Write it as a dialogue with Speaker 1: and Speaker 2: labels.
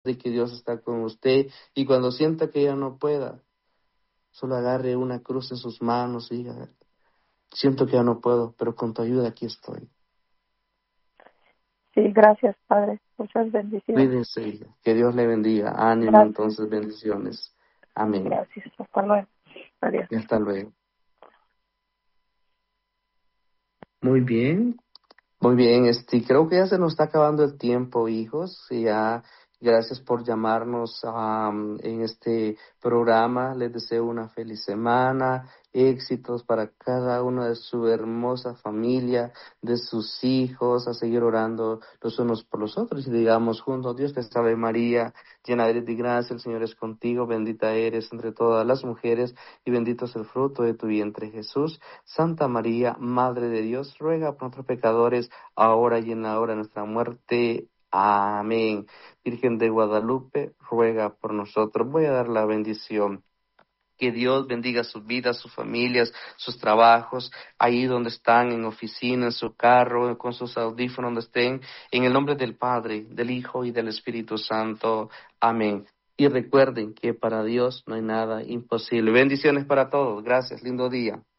Speaker 1: de que Dios está con usted, y cuando sienta que ya no pueda, solo agarre una cruz en sus manos y diga, siento que ya no puedo, pero con tu ayuda aquí estoy.
Speaker 2: Sí, gracias, Padre. Muchas bendiciones.
Speaker 1: Cuídense, que Dios le bendiga. Ánimo,
Speaker 2: Gracias.
Speaker 1: entonces, bendiciones. Amén.
Speaker 2: Gracias. Hasta luego. Adiós.
Speaker 1: Y hasta luego. Muy bien. Muy bien, creo que ya se nos está acabando el tiempo, hijos. Y ya, gracias por llamarnos en este programa. Les deseo una feliz semana, éxitos para cada uno de su hermosa familia, de sus hijos, a seguir orando los unos por los otros. Y digamos juntos, Dios te salve María, llena eres de gracia, el Señor es contigo, bendita eres entre todas las mujeres y bendito es el fruto de tu vientre, Jesús. Santa María, Madre de Dios, ruega por nosotros pecadores, ahora y en la hora de nuestra muerte. Amén. Virgen de Guadalupe, ruega por nosotros. Voy a dar la bendición. Que Dios bendiga sus vidas, sus familias, sus trabajos, ahí donde están, en oficina, en su carro, con sus audífonos, donde estén, en el nombre del Padre, del Hijo y del Espíritu Santo. Amén. Y recuerden que para Dios no hay nada imposible. Bendiciones para todos. Gracias. Lindo día.